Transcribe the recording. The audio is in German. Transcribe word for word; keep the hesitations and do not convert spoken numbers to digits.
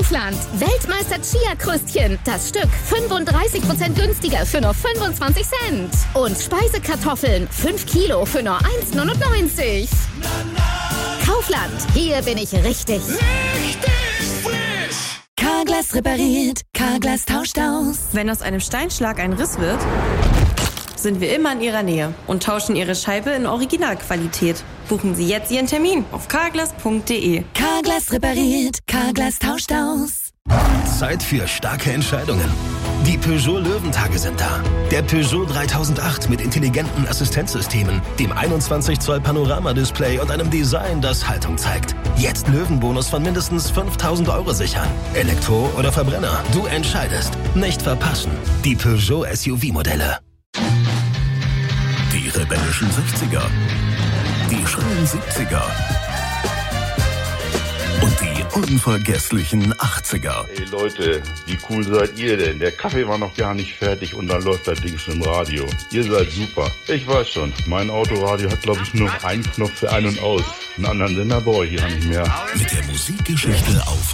Kaufland. Weltmeister Chia-Krüstchen. Das Stück fünfunddreißig Prozent günstiger für nur fünfundzwanzig Cent. Und Speisekartoffeln. fünf Kilo für nur eins neunundneunzig. Kaufland. Hier bin ich richtig. Richtig frisch. Carglass repariert. Carglass tauscht aus. Wenn aus einem Steinschlag ein Riss wird, sind wir immer in Ihrer Nähe und tauschen Ihre Scheibe in Originalqualität. Buchen Sie jetzt Ihren Termin auf carglass punkt de. Carglass repariert. Carglass tauscht aus. Zeit für starke Entscheidungen. Die Peugeot Löwentage sind da. Der Peugeot dreitausendacht mit intelligenten Assistenzsystemen, dem einundzwanzig Zoll Panoramadisplay und einem Design, das Haltung zeigt. Jetzt Löwenbonus von mindestens fünftausend Euro sichern. Elektro oder Verbrenner, du entscheidest. Nicht verpassen. Die Peugeot S U V-Modelle. Die rebellischen sechziger, die schrillen siebziger und die unvergesslichen achtziger. Ey Leute, wie cool seid ihr denn? Der Kaffee war noch gar nicht fertig und dann läuft das Ding schon im Radio. Ihr seid super. Ich weiß schon, mein Autoradio hat glaube ich nur noch einen Knopf für ein und aus. Einen anderen Sender brauche ich hier nicht mehr. Mit der Musikgeschichte auf